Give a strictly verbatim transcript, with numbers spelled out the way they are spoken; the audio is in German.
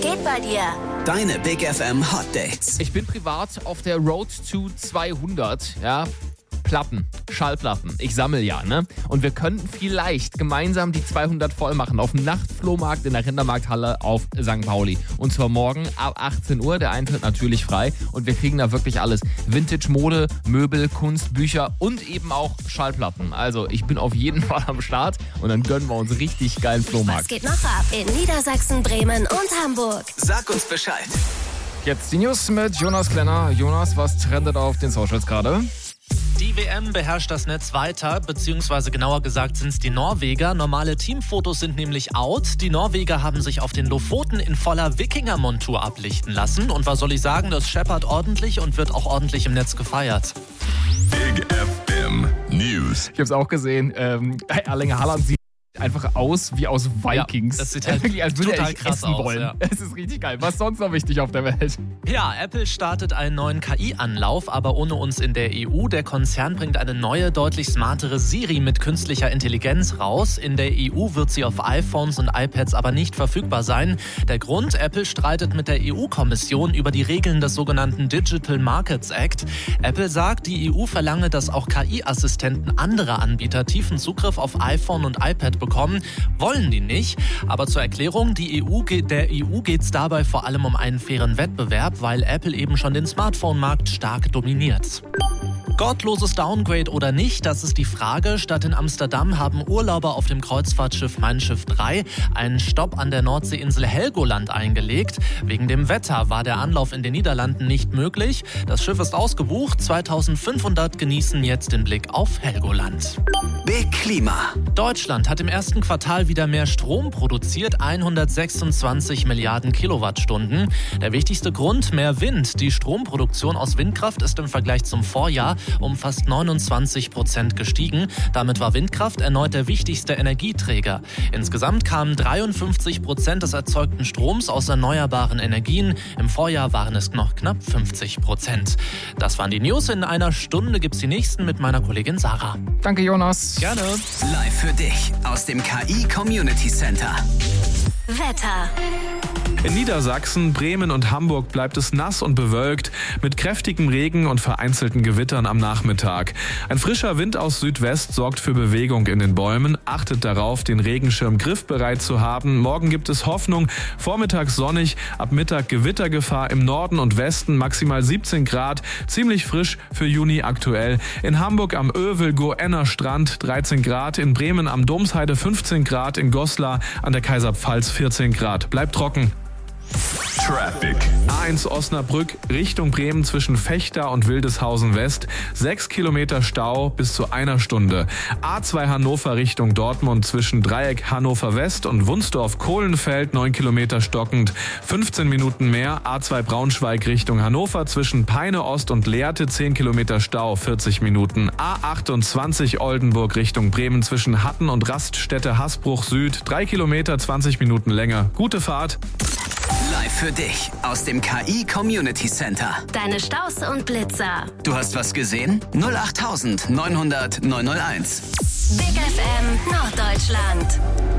geht bei dir? Deine Big F M Hot Dates. Ich bin privat auf der Road to zweihundert, ja. Platten, Schallplatten. Ich sammle ja, ne? Und wir könnten vielleicht gemeinsam die zweihundert voll machen auf dem Nachtflohmarkt in der Rindermarkthalle auf Sankt Pauli. Und zwar morgen ab achtzehn Uhr, der Eintritt natürlich frei. Und wir kriegen da wirklich alles. Vintage-Mode, Möbel, Kunst, Bücher und eben auch Schallplatten. Also ich bin auf jeden Fall am Start und dann gönnen wir uns richtig geilen Flohmarkt. Was geht noch ab in Niedersachsen, Bremen und Hamburg? Sag uns Bescheid. Jetzt die News mit Jonas Klenner. Jonas, was trendet auf den Socials gerade? Die W M beherrscht das Netz weiter, beziehungsweise genauer gesagt sind es die Norweger. Normale Teamfotos sind nämlich out. Die Norweger haben sich auf den Lofoten in voller Wikingermontur ablichten lassen. Und was soll ich sagen, das scheppert ordentlich und wird auch ordentlich im Netz gefeiert. Big F M News. Ich habe es auch gesehen. Ähm, Erling Haaland sieht einfach aus wie aus Vikings. Ja, das sieht halt wirklich, als würde total er nicht krass essen aus, wollen. ja. Es ist richtig geil. Was sonst noch wichtig auf der Welt? Ja, Apple startet einen neuen K I-Anlauf, aber ohne uns in der E U. Der Konzern bringt eine neue, deutlich smartere Siri mit künstlicher Intelligenz raus. In der E U wird sie auf iPhones und iPads aber nicht verfügbar sein. Der Grund, Apple streitet mit der E U-Kommission über die Regeln des sogenannten Digital Markets Act. Apple sagt, die E U verlange, dass auch K I-Assistenten anderer Anbieter tiefen Zugriff auf iPhone und iPad bekommen. Wollen die nicht. Aber zur Erklärung, die E U, der E U geht es dabei vor allem um einen fairen Wettbewerb, weil Apple eben schon den Smartphone-Markt stark dominiert. Gottloses Downgrade oder nicht, das ist die Frage. Statt in Amsterdam haben Urlauber auf dem Kreuzfahrtschiff Mein Schiff drei einen Stopp an der Nordseeinsel Helgoland eingelegt. Wegen dem Wetter war der Anlauf in den Niederlanden nicht möglich. Das Schiff ist ausgebucht. zweitausendfünfhundert genießen jetzt den Blick auf Helgoland. Big Klima. Deutschland hat im ersten Quartal wieder mehr Strom produziert, hundertsechsundzwanzig Milliarden Kilowattstunden. Der wichtigste Grund, mehr Wind. Die Stromproduktion aus Windkraft ist im Vergleich zum Vorjahr um fast neunundzwanzig Prozent gestiegen. Damit war Windkraft erneut der wichtigste Energieträger. Insgesamt kamen dreiundfünfzig Prozent des erzeugten Stroms aus erneuerbaren Energien. Im Vorjahr waren es noch knapp fünfzig Prozent. Das waren die News. In einer Stunde gibt's die nächsten mit meiner Kollegin Sarah. Danke, Jonas. Gerne. Live für dich aus dem K I Community Center. Wetter. In Niedersachsen, Bremen und Hamburg bleibt es nass und bewölkt mit kräftigem Regen und vereinzelten Gewittern am Nachmittag. Ein frischer Wind aus Südwest sorgt für Bewegung in den Bäumen. Achtet darauf, den Regenschirm griffbereit zu haben. Morgen gibt es Hoffnung. Vormittags sonnig, ab Mittag Gewittergefahr im Norden und Westen, maximal siebzehn Grad. Ziemlich frisch für Juni aktuell. In Hamburg am Övel-Goenner Strand dreizehn Grad. In Bremen am Domsheide fünfzehn Grad. In Goslar an der Kaiserpfalz vierzehn Grad. Bleibt trocken. Traffic. A eins Osnabrück Richtung Bremen zwischen Vechta und Wildeshausen West. Sechs Kilometer Stau bis zu einer Stunde. A zwei Hannover Richtung Dortmund zwischen Dreieck Hannover West und Wunsdorf-Kohlenfeld. Neun Kilometer stockend. fünfzehn Minuten mehr. A zwei Braunschweig Richtung Hannover zwischen Peine Ost und Lehrte. Zehn Kilometer Stau. vierzig Minuten. A achtundzwanzig Oldenburg Richtung Bremen zwischen Hatten und Raststätte Hasbruch Süd. Drei Kilometer, zwanzig Minuten länger. Gute Fahrt. Live für dich aus dem K I Community Center. Deine Staus und Blitzer. Du hast was gesehen? null acht neunhundert neunhundert neunhunderteins. Big F M Norddeutschland.